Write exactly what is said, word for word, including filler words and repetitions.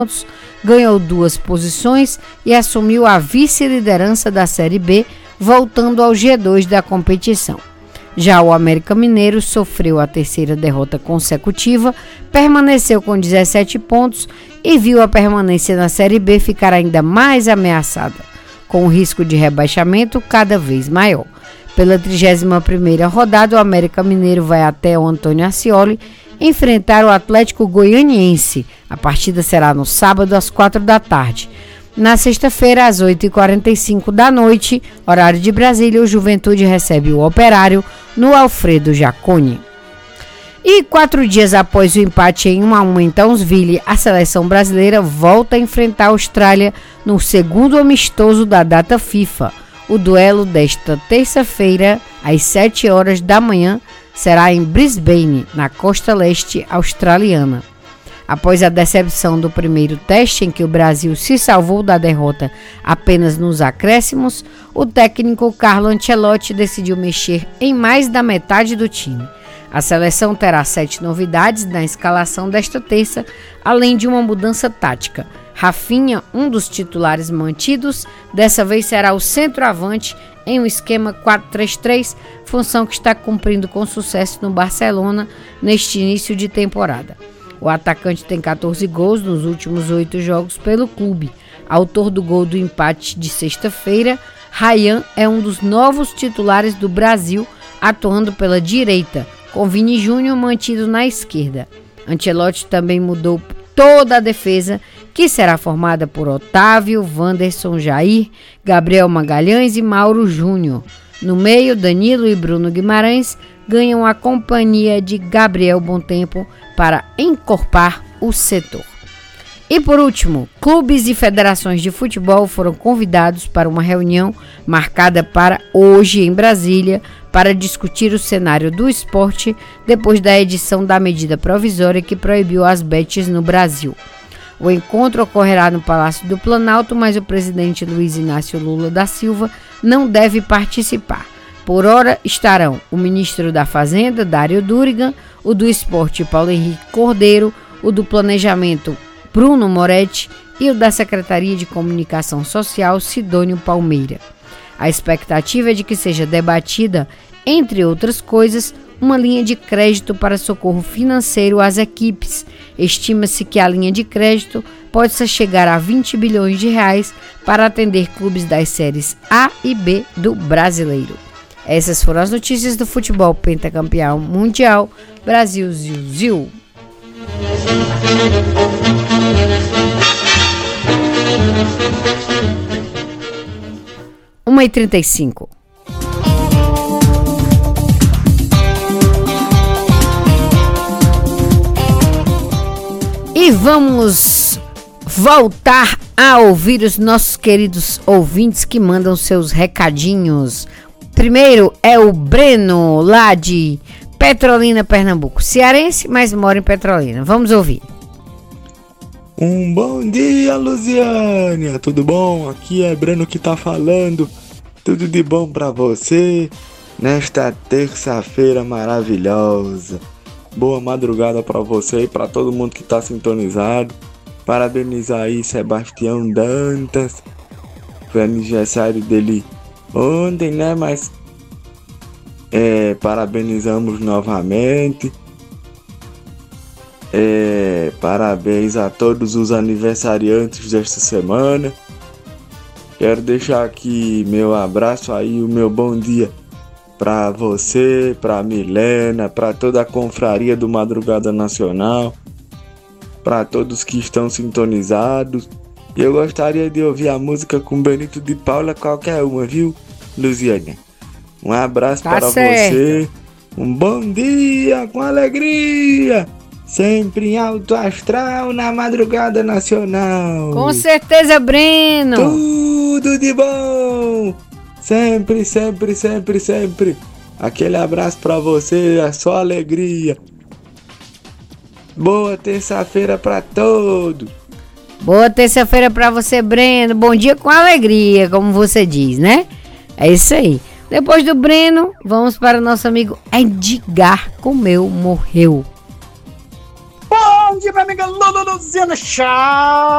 pontos, ganhou duas posições e assumiu a vice-liderança da Série B, voltando ao G dois da competição. Já o América Mineiro sofreu a terceira derrota consecutiva, permaneceu com dezessete pontos e viu a permanência na Série B ficar ainda mais ameaçada, com o risco de rebaixamento cada vez maior. Pela trigésima primeira rodada, o América Mineiro vai até o Antônio Ascioli enfrentar o Atlético Goianiense. A partida será no sábado às quatro da tarde. Na sexta-feira, às oito e quarenta e cinco da noite, horário de Brasília, o Juventude recebe o Operário no Alfredo Jaconi. E quatro dias após o empate em um a um em Townsville, a seleção brasileira volta a enfrentar a Austrália no segundo amistoso da data FIFA. O duelo desta terça-feira, às sete horas da manhã, será em Brisbane, na costa leste australiana. Após a decepção do primeiro teste, em que o Brasil se salvou da derrota apenas nos acréscimos, o técnico Carlo Ancelotti decidiu mexer em mais da metade do time. A seleção terá sete novidades na escalação desta terça, além de uma mudança tática. Rafinha, um dos titulares mantidos, dessa vez será o centroavante em um esquema quatro três três, função que está cumprindo com sucesso no Barcelona neste início de temporada. O atacante tem catorze gols nos últimos oito jogos pelo clube. Autor do gol do empate de sexta-feira, Ryan é um dos novos titulares do Brasil, atuando pela direita, com Vini Júnior mantido na esquerda. Ancelotti também mudou toda a defesa, que será formada por Otávio, Wanderson Jair, Gabriel Magalhães e Mauro Júnior. No meio, Danilo e Bruno Guimarães ganham a companhia de Gabriel Bontempo para encorpar o setor. E por último, clubes e federações de futebol foram convidados para uma reunião marcada para hoje em Brasília para discutir o cenário do esporte depois da edição da medida provisória que proibiu as bets no Brasil. O encontro ocorrerá no Palácio do Planalto, mas o presidente Luiz Inácio Lula da Silva não deve participar. Por hora estarão o ministro da Fazenda, Dário Durigan, o do Esporte, Paulo Henrique Cordeiro, o do Planejamento, Bruno Moretti, e o da Secretaria de Comunicação Social, Sidônio Palmeira. A expectativa é de que seja debatida, entre outras coisas, uma linha de crédito para socorro financeiro às equipes. Estima-se que a linha de crédito possa chegar a vinte bilhões de reais para atender clubes das séries A e B do Brasileiro. Essas foram as notícias do futebol pentacampeão mundial. Brasil, ziu, ziu. uma e trinta e cinco. E vamos voltar a ouvir os nossos queridos ouvintes que mandam seus recadinhos. Primeiro é o Breno, lá de Petrolina, Pernambuco. Cearense, mas mora em Petrolina. Vamos ouvir. Um bom dia, Luziânia. Tudo bom? Aqui é Breno que tá falando. Tudo de bom pra você nesta terça-feira maravilhosa. Boa madrugada pra você e pra todo mundo que tá sintonizado. Parabenizar aí Sebastião Dantas. Foi aniversário dele ontem, né? Mas é, parabenizamos novamente. É, parabéns a todos os aniversariantes desta semana. Quero deixar aqui meu abraço aí, o meu bom dia para você, para Milena, para toda a confraria do Madrugada Nacional, para todos que estão sintonizados. E eu gostaria de ouvir a música com Benito de Paula, qualquer uma, viu, Luziânia? Um abraço tá para certo. Você, um bom dia com alegria, sempre em alto astral na Madrugada Nacional. Com certeza, Breno. Tudo de bom. Sempre, sempre, sempre, sempre. Aquele abraço pra você, é só alegria. Boa terça-feira pra todos. Boa terça-feira pra você, Breno. Bom dia com alegria, como você diz, né? É isso aí. Depois do Breno, vamos para o nosso amigo Edgar Comeu Morreu. Bom dia, minha amiga Lula Luziana. Tchau.